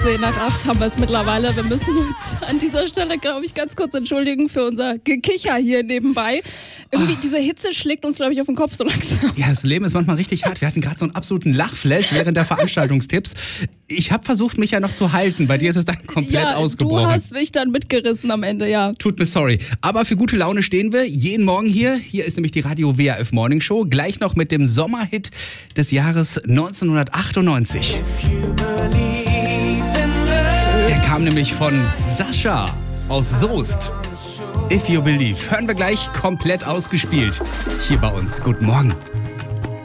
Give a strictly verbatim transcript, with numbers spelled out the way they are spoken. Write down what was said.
zehn nach acht haben wir es mittlerweile. Wir müssen uns an dieser Stelle, glaube ich, ganz kurz entschuldigen für unser Gekicher hier nebenbei. Irgendwie oh. diese Hitze schlägt uns, glaube ich, auf den Kopf so langsam. Ja, das Leben ist manchmal richtig hart. Wir hatten gerade so einen absoluten Lachflash während der Veranstaltungstipps. Ich habe versucht, mich ja noch zu halten. Bei dir ist es dann komplett ja, ausgebrochen. Du hast mich dann mitgerissen am Ende, ja. Tut mir sorry. Aber für gute Laune stehen wir jeden Morgen hier. Hier ist nämlich die Radio W R F Morning Show. Gleich noch mit dem Sommerhit des Jahres neunzehnhundertachtundneunzig. Der kam nämlich von Sascha aus Soest. If You Believe. Hören wir gleich komplett ausgespielt. Hier bei uns. Guten Morgen.